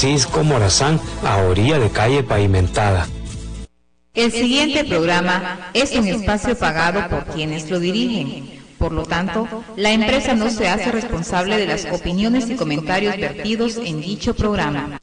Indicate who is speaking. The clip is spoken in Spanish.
Speaker 1: Francisco Morazán, a orilla de calle pavimentada.
Speaker 2: El siguiente programa es un espacio pagado por quienes lo dirigen. Por lo tanto, la empresa no se hace responsable de las opiniones y comentarios vertidos en dicho programa.